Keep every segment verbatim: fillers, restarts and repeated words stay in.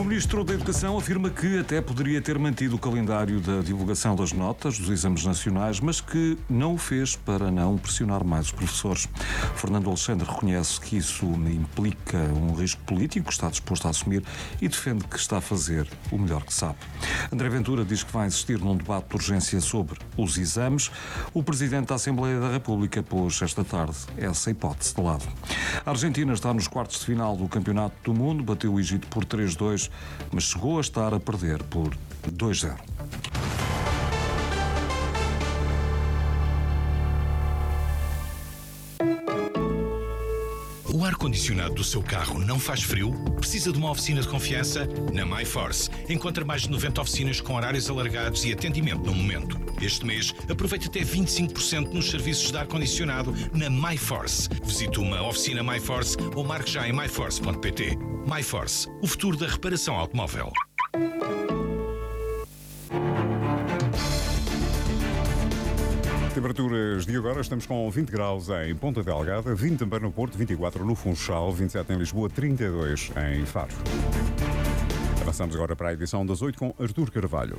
Ministro da Educação afirma que até poderia ter mantido o calendário da divulgação das notas dos exames nacionais, mas que não o fez para não pressionar mais os professores. Fernando Alexandre reconhece que isso implica um risco político que está disposto a assumir e defende que está a fazer o melhor que sabe. André Ventura diz que vai insistir num debate de urgência sobre os exames. O Presidente da Assembleia da República pôs esta tarde essa hipótese de lado. A Argentina está nos quartos de final do Campeonato do Mundo, bateu o Egito por três a dois, mas chegou a estar a perder por dois a zero. O ar-condicionado do seu carro não faz frio? Precisa de uma oficina de confiança? Na MyForce. Encontra mais de noventa oficinas com horários alargados e atendimento no momento. Este mês, aproveite até vinte e cinco por cento nos serviços de ar-condicionado na MyForce. Visite uma oficina MyForce ou marque já em my force ponto p t. MyForce, o futuro da reparação automóvel. Temperaturas de agora, estamos com vinte graus em Ponta Delgada, vinte também no Porto, vinte e quatro no Funchal, vinte e sete em Lisboa, trinta e dois em Faro. Avançamos agora para a edição das oito com Artur Carvalho.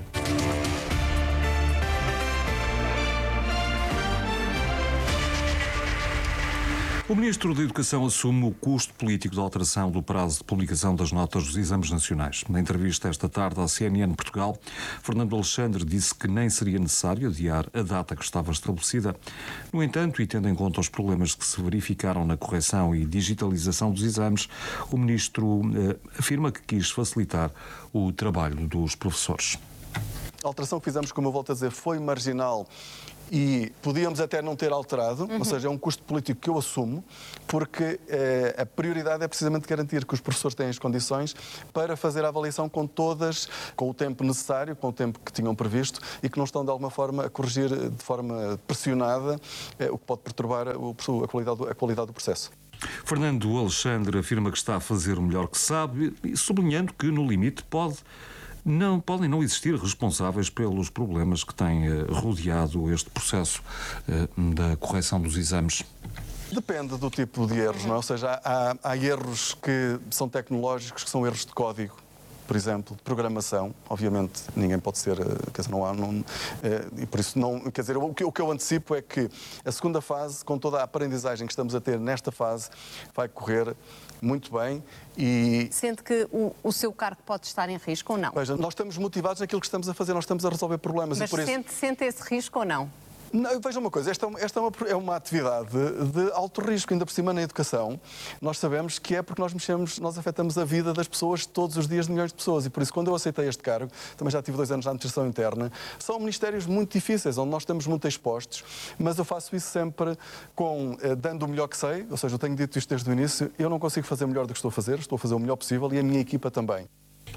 O Ministro da Educação assume o custo político da alteração do prazo de publicação das notas dos exames nacionais. Na entrevista esta tarde à C N N Portugal, Fernando Alexandre disse que nem seria necessário adiar a data que estava estabelecida. No entanto, e tendo em conta os problemas que se verificaram na correção e digitalização dos exames, o Ministro eh, afirma que quis facilitar o trabalho dos professores. A alteração que fizemos, como eu volto a dizer, foi marginal e podíamos até não ter alterado, uhum. Ou seja, é um custo político que eu assumo, porque eh, a prioridade é precisamente garantir que os professores têm as condições para fazer a avaliação com todas, com o tempo necessário, com o tempo que tinham previsto e que não estão de alguma forma a corrigir de forma pressionada, eh, o que pode perturbar o, a, qualidade, a qualidade do processo. Fernando Alexandre afirma que está a fazer o melhor que sabe, sublinhando que, no limite, pode... Não, podem não existir responsáveis pelos problemas que têm uh, rodeado este processo uh, da correção dos exames. Depende do tipo de erros, não é? Ou seja, há, há erros que são tecnológicos, que são erros de código, por exemplo, de programação. Obviamente, ninguém pode ser, quer dizer, não há, não, e por isso não, quer dizer, o que, o que eu antecipo é que a segunda fase, com toda a aprendizagem que estamos a ter nesta fase, vai correr muito bem e... Sente que o, o seu cargo pode estar em risco ou não? Veja, nós estamos motivados naquilo que estamos a fazer, nós estamos a resolver problemas. Mas e por sente, isso... sente esse risco ou não? Não, veja uma coisa, esta, é uma, esta é, uma, é uma atividade de alto risco, ainda por cima na educação. Nós sabemos que é porque nós mexemos, nós afetamos a vida das pessoas todos os dias de milhões de pessoas e por isso quando eu aceitei este cargo, também já tive dois anos na administração interna, são ministérios muito difíceis, onde nós estamos muito expostos, mas eu faço isso sempre com, eh, dando o melhor que sei, ou seja, eu tenho dito isto desde o início, eu não consigo fazer melhor do que estou a fazer, estou a fazer o melhor possível e a minha equipa também.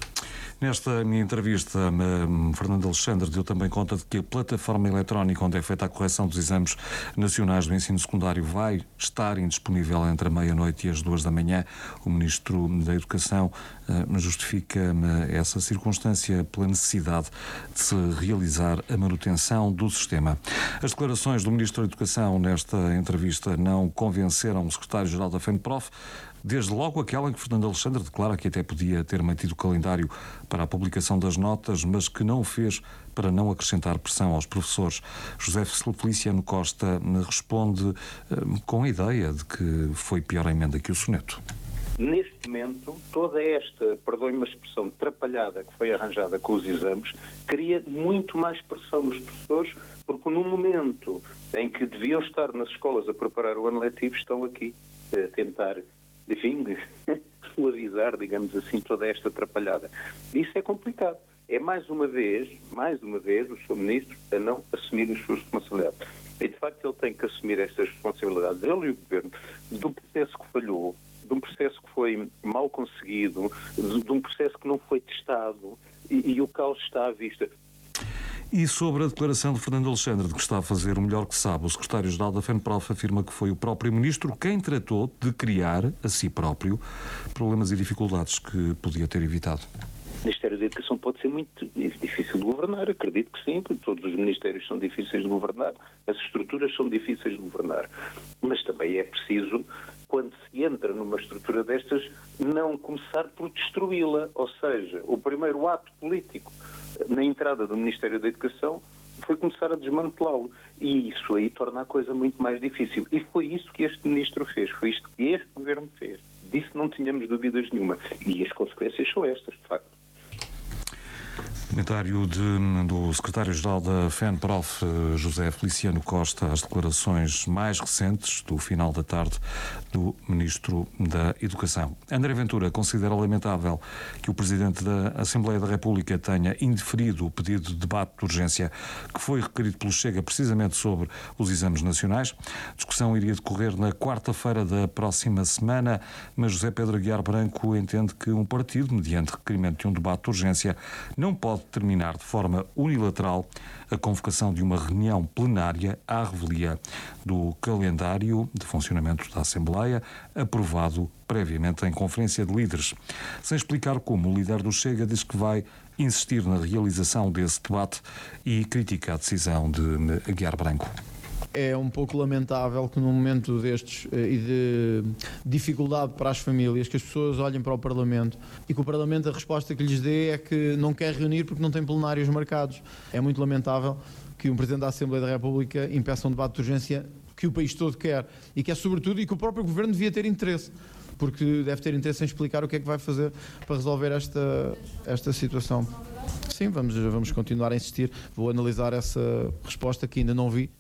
Nesta minha entrevista, Fernando Alexandre deu também conta de que a plataforma eletrónica onde é feita a correção dos exames nacionais do ensino secundário vai estar indisponível entre a meia-noite e as duas da manhã. O Ministro da Educação justifica essa circunstância pela necessidade de se realizar a manutenção do sistema. As declarações do Ministro da Educação nesta entrevista não convenceram o Secretário-Geral da FENPROF, desde logo aquela em que Fernando Alexandre declara que até podia ter mantido o calendário para a publicação das notas, mas que não o fez para não acrescentar pressão aos professores. José Feliciano Costa responde eh, com a ideia de que foi pior a emenda que o soneto. Neste momento, toda esta, perdoe-me a expressão, trapalhada que foi arranjada com os exames, cria muito mais pressão nos professores, porque no momento em que deviam estar nas escolas a preparar o ano letivo, estão aqui a tentar, enfim, suavizar, digamos assim, toda esta atrapalhada. Isso é complicado. É mais uma vez, mais uma vez, o senhor Ministro a não assumir as suas responsabilidades. E, de facto, ele tem que assumir estas responsabilidades. Ele e o Governo, do processo que falhou, de um processo que foi mal conseguido, de um processo que não foi testado e, e o caos está à vista. E sobre a declaração de Fernando Alexandre de que está a fazer o melhor que sabe, o secretário-geral da FENPROF afirma que foi o próprio Ministro quem tratou de criar, a si próprio, problemas e dificuldades que podia ter evitado. O Ministério da Educação pode ser muito difícil de governar, acredito que sim, porque todos os ministérios são difíceis de governar, as estruturas são difíceis de governar, mas também é preciso quando se entra numa estrutura destas, não começar por destruí-la. Ou seja, o primeiro ato político na entrada do Ministério da Educação foi começar a desmantelá-lo. E isso aí torna a coisa muito mais difícil. E foi isso que este Ministro fez, foi isto que este Governo fez. Disso não tínhamos dúvidas nenhuma. E as consequências são estas, de facto. Comentário de, do secretário-geral da FENPROF, José Feliciano Costa, às declarações mais recentes do final da tarde do Ministro da Educação. André Ventura considera lamentável que o Presidente da Assembleia da República tenha indeferido o pedido de debate de urgência que foi requerido pelo Chega precisamente sobre os exames nacionais. A discussão iria decorrer na quarta-feira da próxima semana, mas José Pedro Aguiar Branco entende que um partido, mediante requerimento de um debate de urgência, não pode determinar de forma unilateral a convocação de uma reunião plenária à revelia do calendário de funcionamento da Assembleia, aprovado previamente em Conferência de Líderes. Sem explicar como, o líder do Chega diz que vai insistir na realização desse debate e critica a decisão de Aguiar Branco. É um pouco lamentável que num momento destes e de dificuldade para as famílias, que as pessoas olhem para o Parlamento e que o Parlamento, a resposta que lhes dê é que não quer reunir porque não tem plenários marcados. É muito lamentável que um Presidente da Assembleia da República impeça um debate de urgência que o país todo quer e que é sobretudo e que o próprio Governo devia ter interesse, porque deve ter interesse em explicar o que é que vai fazer para resolver esta, esta situação. Sim, vamos, vamos continuar a insistir. Vou analisar essa resposta que ainda não vi.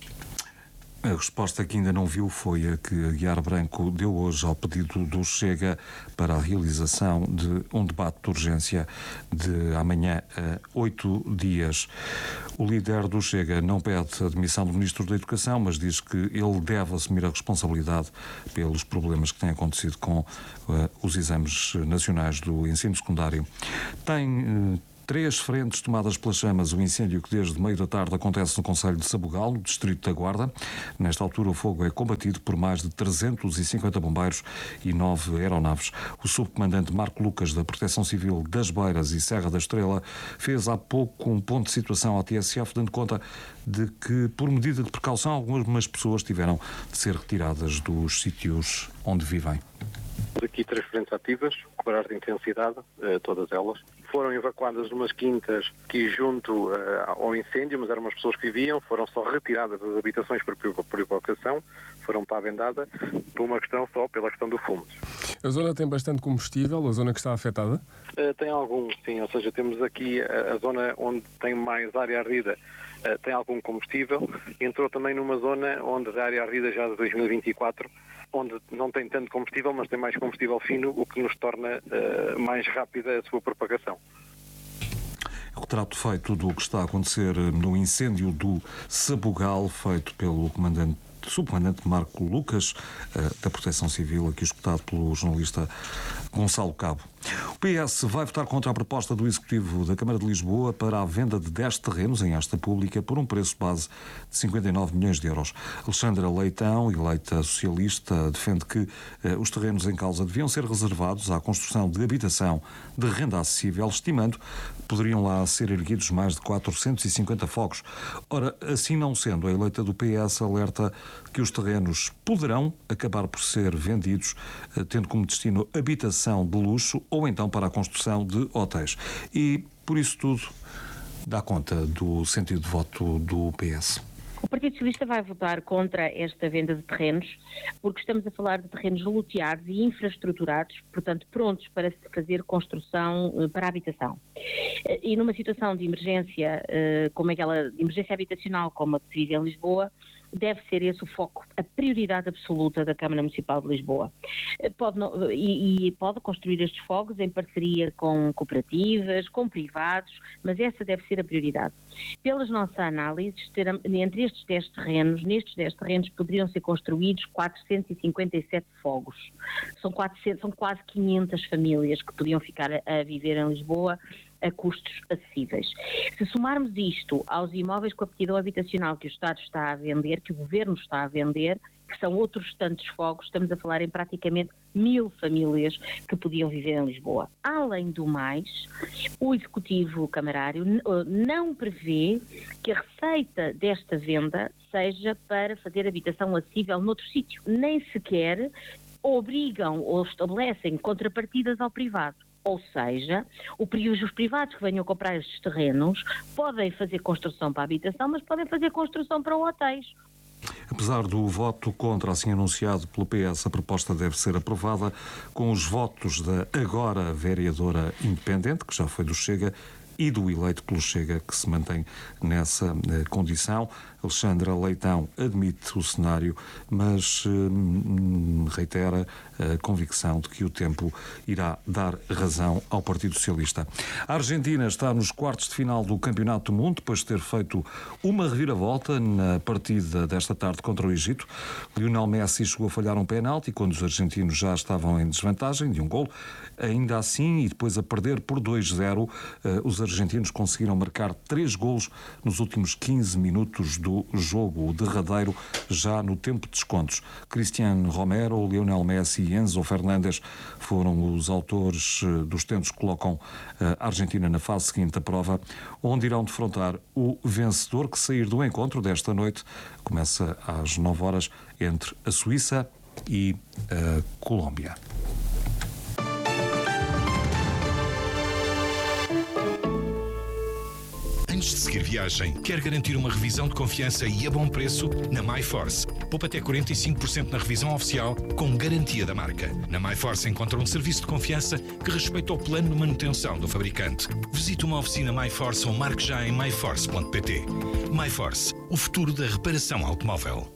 A resposta que ainda não viu foi a que Aguiar Branco deu hoje ao pedido do Chega para a realização de um debate de urgência de amanhã a oito dias. O líder do Chega não pede a demissão do Ministro da Educação, mas diz que ele deve assumir a responsabilidade pelos problemas que têm acontecido com uh, os exames nacionais do ensino secundário. Tem... Uh, Três frentes tomadas pelas chamas, o incêndio que desde meio da tarde acontece no concelho de Sabugal, no distrito da Guarda. Nesta altura o fogo é combatido por mais de trezentos e cinquenta bombeiros e nove aeronaves. O subcomandante Marco Lucas, da Proteção Civil das Beiras e Serra da Estrela, fez há pouco um ponto de situação à T S F, dando conta de que, por medida de precaução, algumas pessoas tiveram de ser retiradas dos sítios onde vivem. Aqui três frentes ativas, cobrar de intensidade, todas elas. Foram evacuadas umas quintas que junto uh, ao incêndio, mas eram umas pessoas que viviam, foram só retiradas das habitações por, por evacuação, foram para a vendada, por uma questão só, pela questão do fumo. A zona tem bastante combustível, a zona que está afetada? Uh, tem algum, sim, ou seja, temos aqui a, a zona onde tem mais área ardida, uh, tem algum combustível, entrou também numa zona onde a área ardida já de dois mil e vinte e quatro, onde não tem tanto combustível, mas tem mais combustível fino, o que nos torna uh, mais rápida a sua propagação. O retrato feito do que está a acontecer no incêndio do Sabugal, feito pelo comandante, subcomandante Marco Lucas, da Proteção Civil, aqui escutado pelo jornalista Gonçalo Cabo. O P S vai votar contra a proposta do Executivo da Câmara de Lisboa para a venda de dez terrenos em asta pública por um preço base de cinquenta e nove milhões de euros. Alexandra Leitão, eleita socialista, defende que eh, os terrenos em causa deviam ser reservados à construção de habitação de renda acessível, estimando que poderiam lá ser erguidos mais de quatrocentos e cinquenta fogos. Ora, assim não sendo, a eleita do P S alerta que os terrenos poderão acabar por ser vendidos, eh, tendo como destino habitação de luxo ou então para a construção de hotéis. E, por isso tudo, dá conta do sentido de voto do P S. O Partido Socialista vai votar contra esta venda de terrenos, porque estamos a falar de terrenos loteados e infraestruturados, portanto prontos para se fazer construção para a habitação. E numa situação de emergência, como aquela de emergência habitacional como a que se vive em Lisboa, deve ser esse o foco, a prioridade absoluta da Câmara Municipal de Lisboa. Pode não, e, e pode construir estes fogos em parceria com cooperativas, com privados, mas essa deve ser a prioridade. Pelas nossas análises, ter, entre estes dez terrenos, nestes dez terrenos poderiam ser construídos quatrocentos e cinquenta e sete fogos. São, quatrocentos, são quase quinhentas famílias que podiam ficar a, a viver em Lisboa a custos acessíveis. Se somarmos isto aos imóveis com aptidão habitacional que o Estado está a vender, que o Governo está a vender, que são outros tantos fogos, estamos a falar em praticamente mil famílias que podiam viver em Lisboa. Além do mais, o Executivo Camarário não prevê que a receita desta venda seja para fazer habitação acessível noutro sítio. Nem sequer obrigam ou estabelecem contrapartidas ao privado. Ou seja, o, os privados que venham comprar estes terrenos podem fazer construção para a habitação, mas podem fazer construção para hotéis. Apesar do voto contra, assim anunciado pelo P S, a proposta deve ser aprovada com os votos da agora vereadora independente, que já foi do Chega, e do eleito pelo Chega, que se mantém nessa eh, condição. Alexandra Leitão admite o cenário, mas eh, reitera a convicção de que o tempo irá dar razão ao Partido Socialista. A Argentina está nos quartos de final do Campeonato do Mundo, depois de ter feito uma reviravolta na partida desta tarde contra o Egito. Lionel Messi chegou a falhar um penalti quando os argentinos já estavam em desvantagem de um golo. Ainda assim, e depois a perder por dois a zero, eh, os argentinos conseguiram marcar três golos nos últimos quinze minutos do jogo, o derradeiro já no tempo de descontos. Cristiano Romero, Lionel Messi e Enzo Fernandes foram os autores dos tentos que colocam a Argentina na fase seguinte da prova, onde irão defrontar o vencedor que sair do encontro desta noite. Começa às nove horas entre a Suíça e a Colômbia. Antes de seguir viagem, quer garantir uma revisão de confiança e a bom preço? Na MyForce, poupa até quarenta e cinco por cento na revisão oficial com garantia da marca. Na MyForce encontra um serviço de confiança que respeita o plano de manutenção do fabricante. Visite uma oficina MyForce ou marque já em my force ponto p t. MyForce, o futuro da reparação automóvel.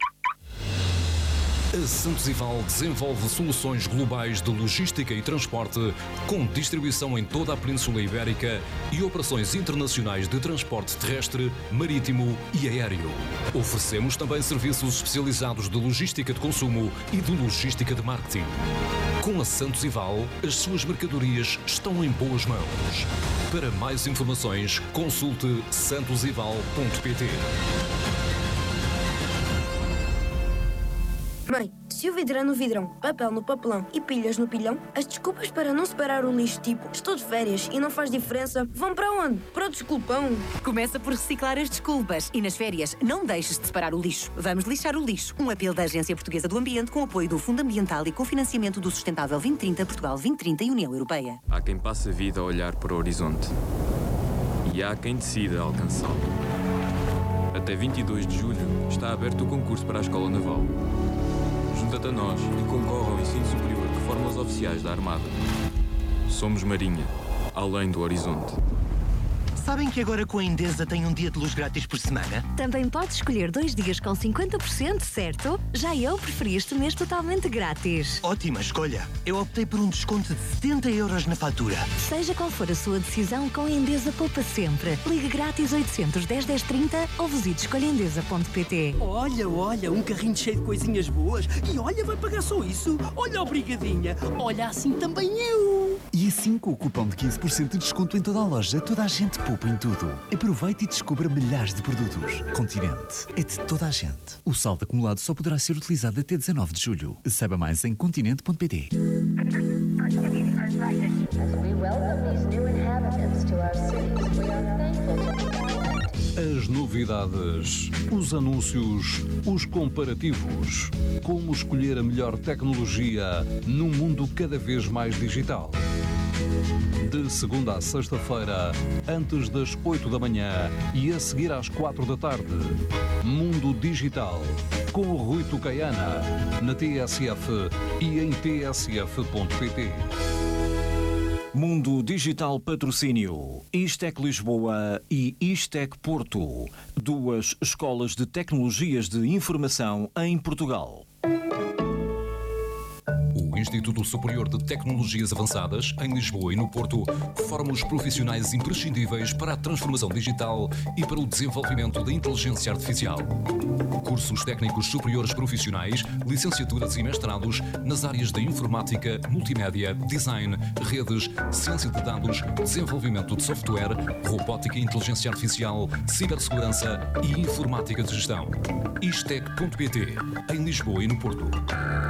A Santos Ival desenvolve soluções globais de logística e transporte, com distribuição em toda a Península Ibérica e operações internacionais de transporte terrestre, marítimo e aéreo. Oferecemos também serviços especializados de logística de consumo e de logística de marketing. Com a Santos Ival, as suas mercadorias estão em boas mãos. Para mais informações, consulte santos ival ponto p t. Mãe, se o vidro é no vidrão, papel no papelão e pilhas no pilhão, as desculpas para não separar o lixo, tipo estou de férias e não faz diferença, vão para onde? Para o desculpão. Começa por reciclar as desculpas e nas férias não deixes de separar o lixo. Vamos lixar o lixo. Um apelo da Agência Portuguesa do Ambiente com apoio do Fundo Ambiental e com financiamento do Sustentável vinte trinta, Portugal vinte trinta e União Europeia. Há quem passe a vida a olhar para o horizonte e há quem decida alcançá-lo. Até vinte e dois de julho está aberto o concurso para a Escola Naval. Junta-te a nós e concorre ao ensino superior de formas oficiais da Armada. Somos Marinha, além do horizonte. Sabem que agora com a Endesa tem um dia de luz grátis por semana? Também podes escolher dois dias com cinquenta por cento, certo? Já eu preferi este mês totalmente grátis. Ótima escolha. Eu optei por um desconto de setenta euros na fatura. Seja qual for a sua decisão, com a Endesa poupa sempre. Ligue grátis oitocentos, dez, dez, trinta ou visite escolha endesa ponto p t. Olha, olha, um carrinho cheio de coisinhas boas. E olha, vai pagar só isso. Olha, obrigadinha. Olha, assim também eu. E assim, com o cupom de quinze por cento de desconto em toda a loja, toda a gente poupa em tudo. Aproveite e descubra milhares de produtos. Continente é de toda a gente. O saldo acumulado só poderá ser utilizado até dezanove de julho. Saiba mais em continente ponto p t. As novidades, os anúncios, os comparativos. Como escolher a melhor tecnologia num mundo cada vez mais digital. De segunda a sexta-feira, antes das oito da manhã e a seguir às quatro da tarde. Mundo Digital, com o Rui Tucaiana, na T S F e em t s f ponto p t. Mundo Digital Patrocínio, Istec Lisboa e Istec Porto, duas escolas de tecnologias de informação em Portugal. O Instituto Superior de Tecnologias Avançadas, em Lisboa e no Porto, forma os profissionais imprescindíveis para a transformação digital e para o desenvolvimento da inteligência artificial. Cursos técnicos superiores profissionais, licenciaturas e mestrados nas áreas da informática, multimédia, design, redes, ciência de dados, desenvolvimento de software, robótica e inteligência artificial, cibersegurança e informática de gestão. istec ponto p t, em Lisboa e no Porto.